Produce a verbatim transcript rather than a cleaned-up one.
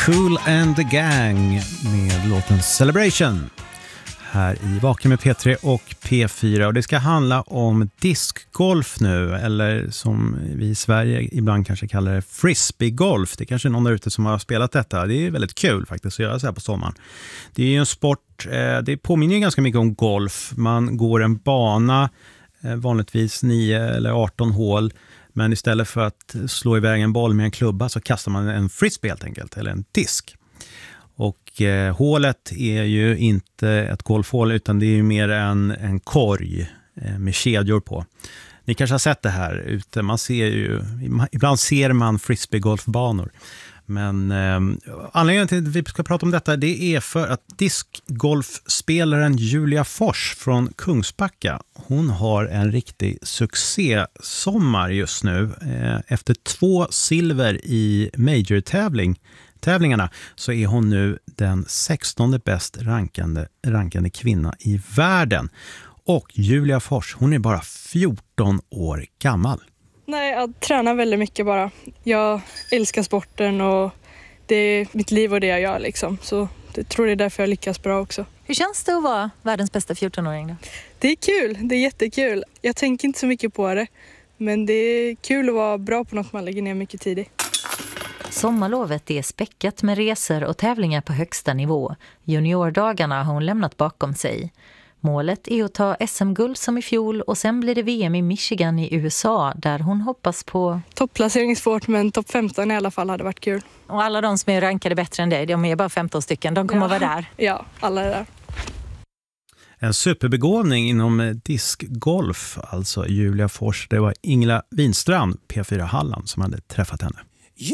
Kool and the Gang med låten Celebration här i Vaken med P tre och P fyra, och det ska handla om diskgolf nu, eller som vi i Sverige ibland kanske kallar det frisbeegolf. Det är kanske någon där ute som har spelat detta. Det är väldigt kul faktiskt att göra så här på sommaren. Det är ju en sport, det påminner ju ganska mycket om golf. Man går en bana, vanligtvis nio eller arton hål, men istället för att slå iväg en boll med en klubba så kastar man en frisbee helt enkelt, eller en disk. Och eh, hålet är ju inte ett golfhål, utan det är ju mer en, en korg eh, med kedjor på. Ni kanske har sett det här ute. Man ser ju, ibland ser man frisbeegolfbanor. Men eh, anledningen till att vi ska prata om detta, det är för att diskgolfspelaren Julia Fors från Kungsbacka, hon har en riktig succésommar just nu. Eh, efter två silver i major-tävling tävlingarna så är hon nu den sextonde bäst rankande, rankande kvinna i världen. Och Julia Fors, hon är bara fjorton år gammal. Nej, jag tränar väldigt mycket bara. Jag älskar sporten och det är mitt liv och det jag gör liksom. Så jag tror det är därför jag lyckas bra också. Hur känns det att vara världens bästa fjortonåring då? Det är kul, det är jättekul. Jag tänker inte så mycket på det. Men det är kul att vara bra på något man lägger ner mycket tid i. Sommarlovet är späckat med resor och tävlingar på högsta nivå. Juniordagarna har hon lämnat bakom sig. Målet är att ta S M-guld som i fjol, och sen blir det V M i Michigan i U S A där hon hoppas på... Topplacering är svårt, men topp femton i alla fall hade varit kul. Och alla de som är rankade bättre än dig, de är bara femton stycken, de kommer ja. att vara där. Ja, alla är där. En superbegåvning inom diskgolf, alltså Julia Fors. Det var Ingela Winstrand, P fyra Halland, som hade träffat henne.